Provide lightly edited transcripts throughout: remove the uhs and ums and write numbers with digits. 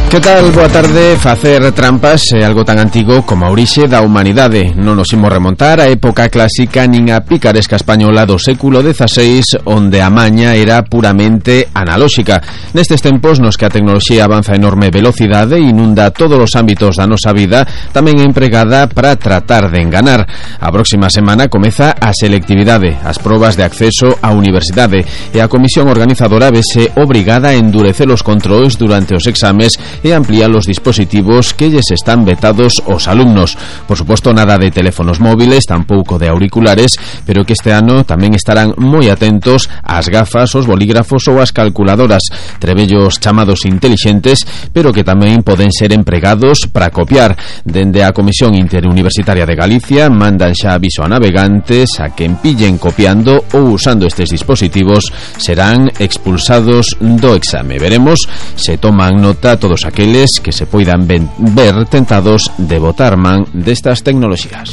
Que tal? Boa tarde. Facer trampas é algo tan antigo como a orixe da humanidade. Non nos imos remontar á época clásica nin a picaresca española do século XVI, onde a maña era puramente analóxica. Nestes tempos nos que a tecnoloxía avanza a enorme velocidade e inunda todos os ámbitos da nosa vida, tamén é empregada para tratar de enganar. A próxima semana comeza a selectividade, as probas de acceso á universidade, e a comisión organizadora vese obrigada a endurecer os controis durante os exames e ampliar os dispositivos que lles están vetados aos alumnos. Por suposto, nada de teléfonos móviles, tampouco de auriculares, pero que este ano tamén estarán moi atentos ás gafas, os bolígrafos ou as calculadoras, trebellos chamados intelixentes, pero que tamén poden ser empregados para copiar. Dende a Comisión Interuniversitaria de Galicia mandan xa aviso a navegantes a que empillen copiando ou usando estes dispositivos serán expulsados do exame. Veremos se toman nota todos aqueles que se poidan ver tentados de botar man destas tecnoloxías.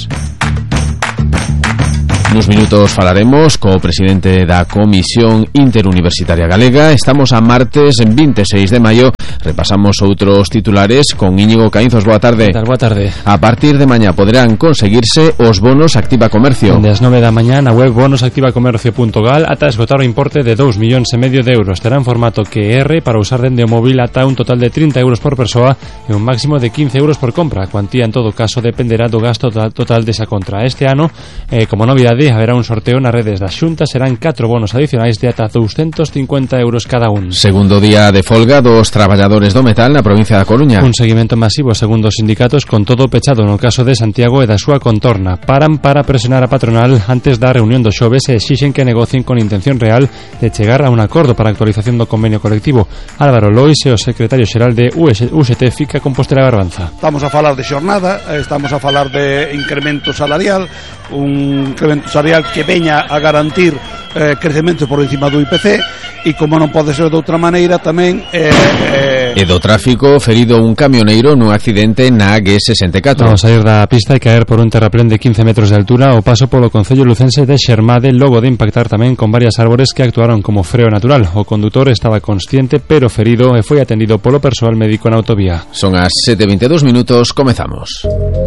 Nos minutos falaremos co presidente da Comisión Interuniversitaria Galega. Estamos a martes 26 de maio. Repasamos outros titulares con Íñigo Caínzos. Boa tarde. Boa tarde. A partir de mañá poderán conseguirse os bonos Activa Comercio. Desde as 9 da mañá na web bonosactivacomercio.gal ata esgotar o importe de 2,5 millóns de euros. Terá en formato QR para usar dende o móvil ata un total de 30 euros por persoa e un máximo de 15 euros por compra. A cuantía en todo caso dependerá do gasto total desa contra. Este ano, como novidade, haberá un sorteo nas redes da Xunta. Serán 4 bonos adicionais de ata 250 euros cada un. Segundo día de folga dos traballadores do metal na provincia da Coruña. Un seguimento masivo segundo os sindicatos, con todo pechado no caso de Santiago e da súa contorna. Paran para presionar a patronal antes da reunión do xoves e exixen que negocien con intención real de chegar a un acordo para a actualización do convenio colectivo. Álvaro Lois e o secretario xeral de UGT Fica Compostela Garbanza. Estamos a falar de xornada, estamos a falar de incremento salarial, un incremento salarial que veña a garantir crecemento por encima do IPC, e como non pode ser de outra maneira tamén E do tráfico, ferido un camioneiro nun accidente na AG64. Vamos a ir da pista e caer por un terraplén de 15 metros de altura o paso polo concello lucense de Xermade, logo de impactar tamén con varias árbores que actuaron como freo natural. O condutor estaba consciente pero ferido e foi atendido polo persoal médico na autovía. Son as 7:22 minutos, comezamos.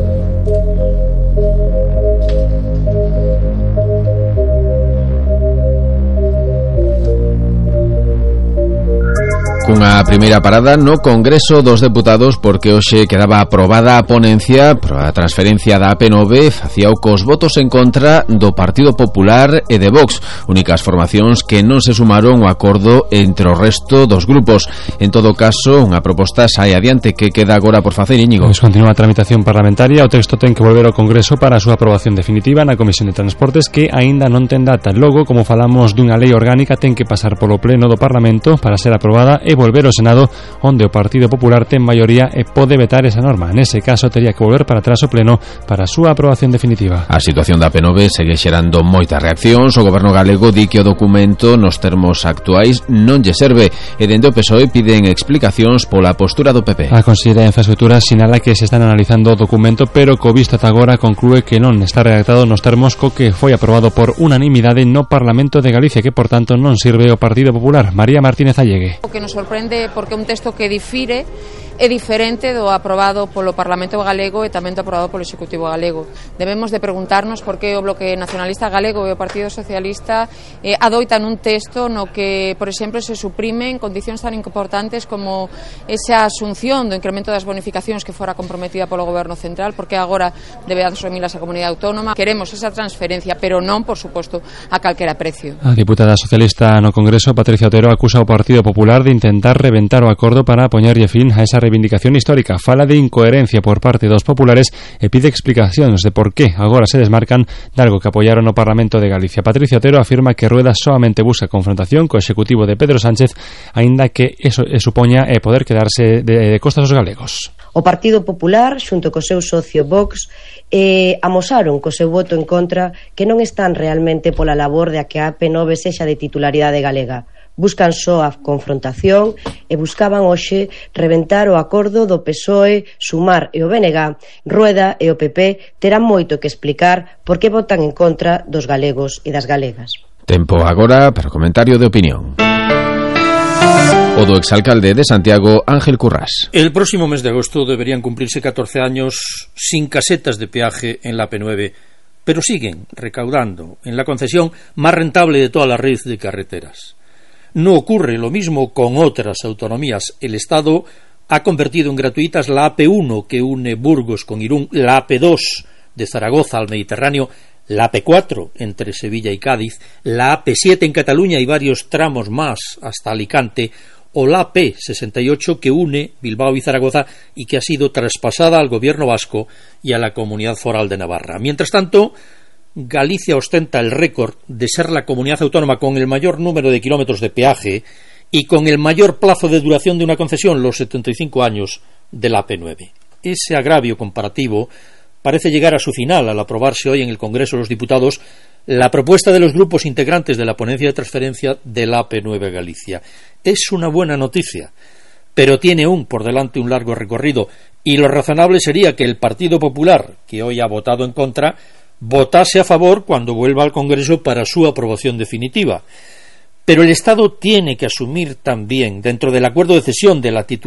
Cunha primeira parada no Congreso dos Deputados, porque hoxe quedaba aprobada a ponencia para a transferencia da AP9 facía o cos votos en contra do Partido Popular e de Vox, únicas formacións que non se sumaron ao acordo entre o resto dos grupos. En todo caso, unha proposta sae adiante. Que queda agora por facer, Íñigo? Pois continúa a tramitación parlamentaria. O texto ten que volver ao Congreso para a súa aprobación definitiva na Comisión de Transportes, que aínda non ten data. Logo, como falamos dunha lei orgánica, ten que pasar polo Pleno do Parlamento para ser aprobada e volver ao Senado, onde o Partido Popular ten maioría e pode vetar esa norma. Nese caso, tería que volver para atrás o Pleno para a súa aprobación definitiva. A situación da AP9 segue xerando moitas reaccións. O Goberno galego di que o documento nos termos actuais non lle serve, e dende o PSOE piden explicacións pola postura do PP. A Consellería de Infraestructuras sinala que se están analizando o documento, pero co visto ata agora conclúe que non está redactado nos termos co que foi aprobado por unanimidade no Parlamento de Galicia, que por tanto non sirve ao Partido Popular. María Martínez Allegue. O que nos sorprende porque é un texto que difire é diferente do aprobado polo Parlamento galego e tamén do aprobado polo Executivo galego. Debemos de preguntarnos por que o Bloque Nacionalista Galego e o Partido Socialista adoitan un texto no que, por exemplo, se suprimen condicións tan importantes como esa asunción do incremento das bonificacións que fora comprometida polo Goberno Central, porque agora debe asumilas a Comunidade Autónoma. Queremos esa transferencia, pero non, por suposto, a calquera precio. A diputada socialista no Congreso, Patricia Otero, acusa ao Partido Popular de intentar reventar o acordo para poñerlle fin a esa reivindicación histórica. Fala de incoherencia por parte dos populares e pide explicacións de por qué agora se desmarcan de algo que apoiaron no Parlamento de Galicia. Patricia Otero afirma que Rueda solamente busca confrontación co executivo de Pedro Sánchez, aínda que eso supoña poder quedarse de costas aos galegos. O Partido Popular, xunto co seu socio Vox, amosaron co seu voto en contra que non están realmente pola labor de a que a AP9 sexa de titularidade galega. Buscan só a confrontación e buscaban hoxe reventar o acordo do PSOE, Sumar e o BNG. Rueda e o PP terán moito que explicar por que votan en contra dos galegos e das galegas. Tempo agora para o comentario de opinión. O do exalcalde de Santiago, Ángel Currás. El próximo mes de agosto deberían cumplirse 14 años sin casetas de peaje en la AP9, pero siguen recaudando en la concesión más rentable de toda la red de carreteras. No ocurre lo mismo con otras autonomías. El Estado ha convertido en gratuitas la AP1 que une Burgos con Irún, la AP2 de Zaragoza al Mediterráneo, la AP4 entre Sevilla y Cádiz, la AP7 en Cataluña y varios tramos más hasta Alicante, o la AP68 que une Bilbao y Zaragoza y que ha sido traspasada al gobierno vasco y a la Comunidad Foral de Navarra. Mientras tanto, Galicia ostenta el récord de ser la comunidad autónoma con el mayor número de kilómetros de peaje y con el mayor plazo de duración de una concesión, los 75 años de la AP9. Ese agravio comparativo parece llegar a su final al aprobarse hoy en el Congreso de los Diputados la propuesta de los grupos integrantes de la ponencia de transferencia de la AP9 Galicia. Es una buena noticia, pero tiene por delante un largo recorrido, y lo razonable sería que el Partido Popular, que hoy ha votado en contra, votase a favor cuando vuelva al Congreso para su aprobación definitiva. Pero el Estado tiene que asumir también, dentro del acuerdo de cesión de la titularidad